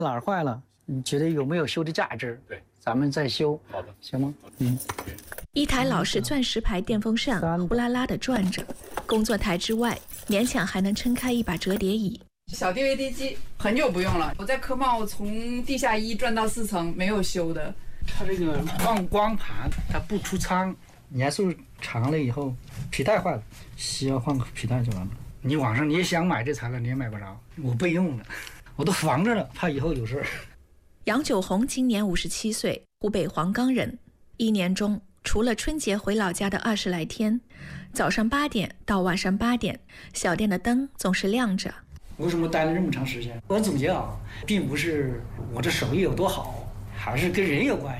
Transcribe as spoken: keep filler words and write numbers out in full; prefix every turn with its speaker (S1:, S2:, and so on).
S1: 哪儿坏了，你觉得有没有修的价值？
S2: 对，
S1: 咱们再修。
S2: 好的，
S1: 行吗？嗯。
S3: 一台老式钻石牌电风扇呼啦啦地转着，工作台之外勉强还能撑开一把折叠椅。
S4: 小 D V D 机很久不用了，我在科贸从地下一转到四层没有修的。
S1: 它这个放光盘它不出仓，年数长了以后皮带坏了，需要换个皮带就完了。你网上你也想买这材料你也买不着，我备用的，我都防着了，怕以后有事儿。
S3: 杨九红今年五十七岁，湖北黄冈人。一年中除了春节回老家的二十来天，早上八点到晚上八点，小店的灯总是亮着。
S1: 为什么待了这么长时间？我总结啊，并不是我这手艺有多好，还是跟人有关系。